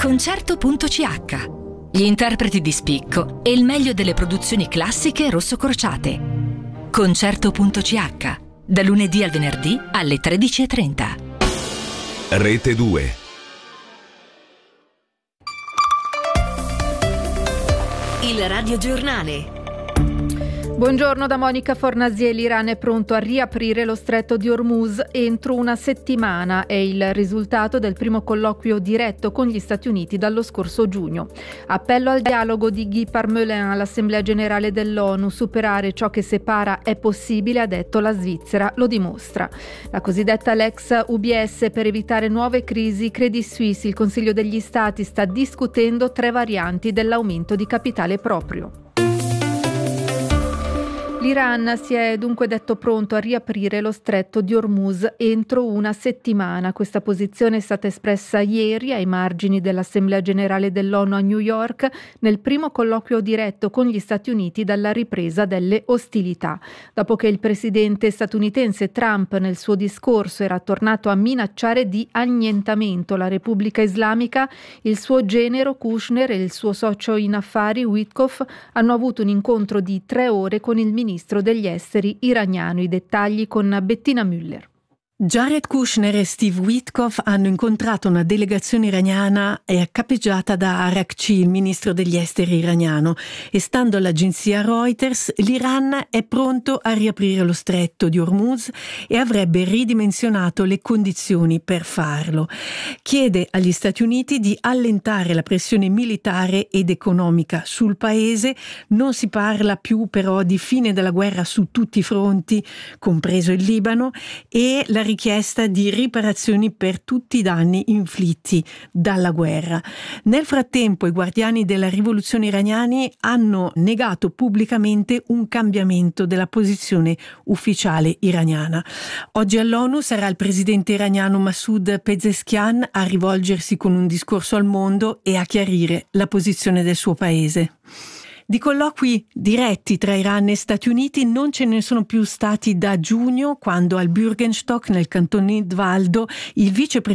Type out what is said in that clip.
Concerto.ch. Gli interpreti di spicco e il meglio delle produzioni classiche rossocrociate. Concerto.ch. Da lunedì al venerdì alle 13:30. Rete 2. Il radiogiornale. Buongiorno da Monica Fornasier. L'Iran è pronto a riaprire lo stretto di Hormuz entro una settimana. È il risultato del primo colloquio diretto con gli Stati Uniti dallo scorso giugno. Appello al dialogo di Guy Parmelin all'Assemblea Generale dell'ONU. Superare ciò che separa è possibile, ha detto la Svizzera, lo dimostra. La cosiddetta Lex UBS per evitare nuove crisi Credit Suisse. Il Consiglio degli Stati sta discutendo 3 varianti dell'aumento di capitale proprio. L'Iran si è dunque detto pronto a riaprire lo stretto di Hormuz entro una settimana. Questa posizione è stata espressa ieri ai margini dell'Assemblea Generale dell'ONU a New York nel primo colloquio diretto con gli Stati Uniti dalla ripresa delle ostilità. Dopo che il presidente statunitense Trump nel suo discorso era tornato a minacciare di annientamento la Repubblica Islamica, il suo genero Kushner e il suo socio in affari Witkoff hanno avuto un incontro di 3 ore con il ministro degli esteri iraniano. I dettagli con Bettina Müller. Jared Kushner e Steve Witkoff hanno incontrato una delegazione iraniana cappeggiata da Arakci, il ministro degli esteri iraniano, e stando all'agenzia Reuters l'Iran è pronto a riaprire lo stretto di Hormuz e avrebbe ridimensionato le condizioni per farlo. Chiede agli Stati Uniti di allentare la pressione militare ed economica sul paese. Non si parla più però di fine della guerra su tutti i fronti, compreso il Libano, e la richiesta di riparazioni per tutti i danni inflitti dalla guerra. Nel frattempo i guardiani della rivoluzione iraniani hanno negato pubblicamente un cambiamento della posizione ufficiale iraniana. Oggi all'ONU sarà il presidente iraniano Masoud Pezeshkian a rivolgersi con un discorso al mondo e a chiarire la posizione del suo paese. Di colloqui diretti tra Iran e Stati Uniti non ce ne sono più stati da giugno, quando al Bürgenstock, nel cantone Nidwaldo, il vicepresidente